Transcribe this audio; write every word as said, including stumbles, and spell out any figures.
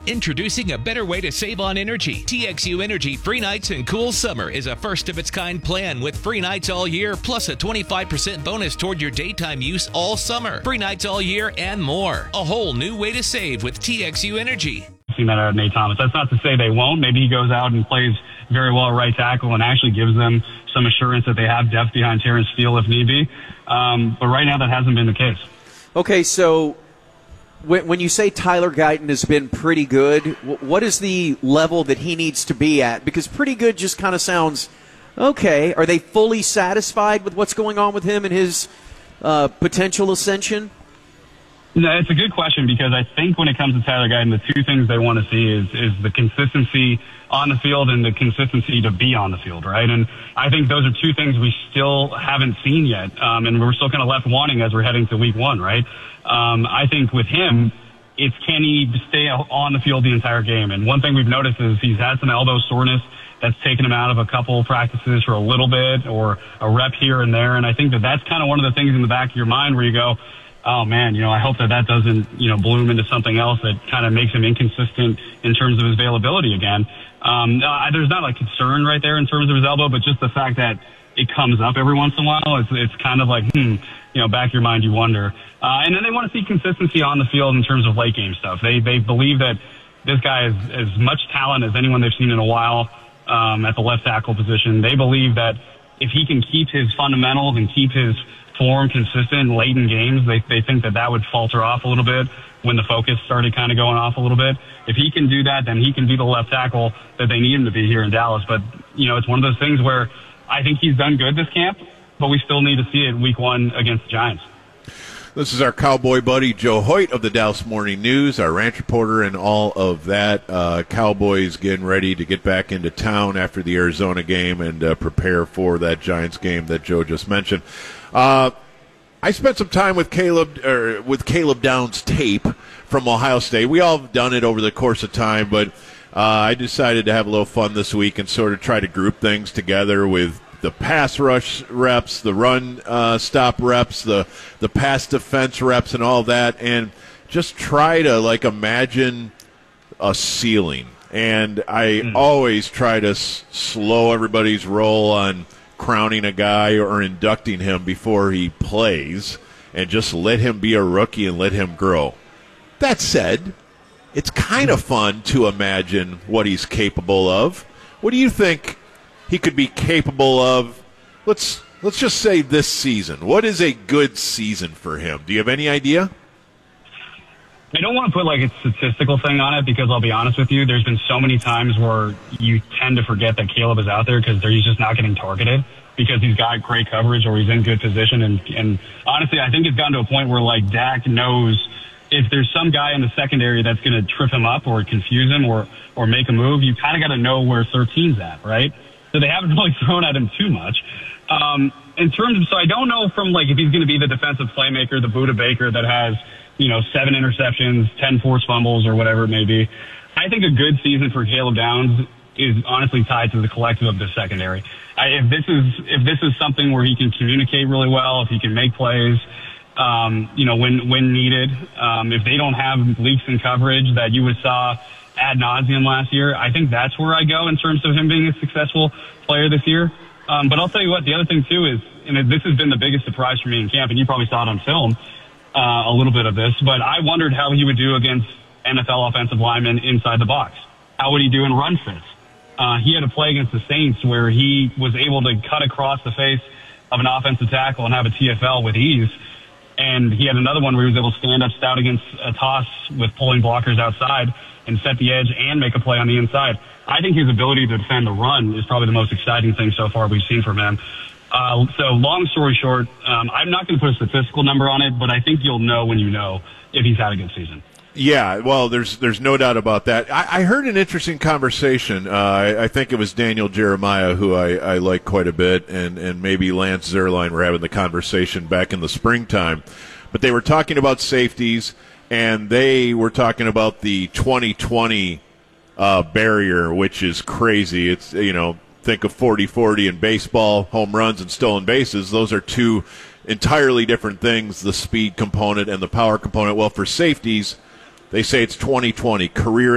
Introducing a better way to save on energy. T X U Energy Free Nights and Cool Summer is a first-of-its-kind plan with free nights all year, plus a twenty-five percent bonus toward your daytime use all summer. Free nights all year and more. A whole new way to save with T X U Energy. Seen that out of Nate Thomas. That's not to say they won't. Maybe he goes out and plays very well at right tackle and actually gives them some assurance that they have depth behind Terrence Steele if need be. Um, but right now that hasn't been the case. Okay, so when, when you say Tyler Guyton has been pretty good, what is the level that he needs to be at? Because pretty good just kind of sounds, okay, are they fully satisfied with what's going on with him and his uh, potential ascension? No, it's a good question because I think when it comes to Tyler Guyton, the two things they want to see is is the consistency on the field and the consistency to be on the field, right? And I think those are two things we still haven't seen yet, um, and we're still kind of left wanting as we're heading to week one, right? Um, I think with him, it's can he stay on the field the entire game? And one thing we've noticed is he's had some elbow soreness that's taken him out of a couple practices for a little bit or a rep here and there, and I think that that's kind of one of the things in the back of your mind where you go, oh, man, you know, I hope that that doesn't, you know, bloom into something else that kind of makes him inconsistent in terms of his availability again. Um, uh, there's not a concern right there in terms of his elbow, but just the fact that it comes up every once in a while, it's, it's kind of like, hmm, you know, back of your mind, you wonder. Uh, and then they want to see consistency on the field in terms of late game stuff. They they believe that this guy has as much talent as anyone they've seen in a while um, at the left tackle position. They believe that if he can keep his fundamentals and keep his form consistent late in games, they they think that that would falter off a little bit when the focus started kind of going off a little bit. If he can do that, then he can be the left tackle that they need him to be here in Dallas. But, you know, it's one of those things where I think he's done good this camp, but we still need to see it week one against the Giants. This is our Cowboy buddy, Joe Hoyt of the Dallas Morning News, our ranch reporter and all of that. Uh, Cowboys getting ready to get back into town after the Arizona game and uh, prepare for that Giants game that Joe just mentioned. Uh, I spent some time with Caleb or with Caleb Downs' tape from Ohio State. We all have done it over the course of time, but uh, I decided to have a little fun this week and sort of try to group things together with the pass rush reps, the run uh, stop reps, the the pass defense reps, and all that, and just try to like imagine a ceiling. And I mm. always try to s- slow everybody's roll on crowning a guy or inducting him before he plays and just let him be a rookie and let him grow. That said, it's kind of fun to imagine what he's capable of. What do you think he could be capable of? Let's let's just say this season. What is a good season for him? Do you have any idea? I don't want to put like a statistical thing on it because I'll be honest with you, there's been so many times where you tend to forget that Caleb is out there because he's just not getting targeted because he's got great coverage or he's in good position. And, and honestly, I think it's gotten to a point where like Dak knows if there's some guy in the secondary that's going to trip him up or confuse him or, or make a move, you kind of got to know where thirteen's at, right? So they haven't really thrown at him too much. Um, in terms of, so I don't know from like if he's going to be the defensive playmaker, the Buda Baker that has, you know, seven interceptions, ten forced fumbles, or whatever it may be. I think a good season for Caleb Downs is honestly tied to the collective of the secondary. I, if this is if this is something where he can communicate really well, if he can make plays, um, you know, when when needed, um, if they don't have leaks in coverage that you would saw ad nauseum last year, I think that's where I go in terms of him being a successful player this year. Um, but I'll tell you what, the other thing too is, and this has been the biggest surprise for me in camp, and you probably saw it on film. Uh, a little bit of this, but I wondered how he would do against N F L offensive linemen inside the box. How would he do in run fits? Uh, he had a play against the Saints where he was able to cut across the face of an offensive tackle and have a T F L with ease. And he had another one where he was able to stand up stout against a toss with pulling blockers outside and set the edge and make a play on the inside. I think his ability to defend the run is probably the most exciting thing so far we've seen from him. Uh, so long story short, um, I'm not going to put a statistical number on it, but I think you'll know when you know if he's had a good season. Yeah, well, there's there's no doubt about that. I, I heard an interesting conversation. Uh, I, I think it was Daniel Jeremiah, who I, I like quite a bit, and, and maybe Lance Zierlein were having the conversation back in the springtime. But they were talking about safeties, and they were talking about the twenty twenty uh, barrier, which is crazy. It's, you know, think of forty forty in baseball, home runs and stolen bases. Those are two entirely different things, the speed component and the power component. Well, for safeties, they say it's twenty twenty, career